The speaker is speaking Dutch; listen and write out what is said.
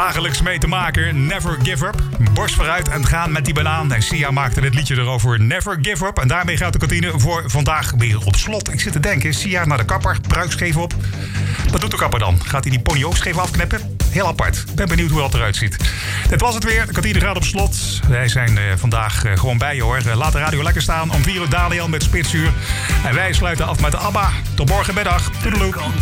dagelijks mee te maken. Never give up. Borst vooruit en gaan met die banaan. En Sia maakte dit liedje erover. Never give up. En daarmee gaat de kantine voor vandaag weer op slot. Ik zit te denken, Sia naar de kapper. Pruik scheef op. Wat doet de kapper dan? Gaat hij die pony ook scheef afknippen? Heel apart. Ik ben benieuwd hoe dat eruit ziet. Dit was het weer. De kantine gaat op slot. Wij zijn vandaag gewoon bij je hoor. Laat de radio lekker staan. Om 4 uur Daniel met Spitsuur. En wij sluiten af met de ABBA. Tot morgenmiddag. Toedeloe.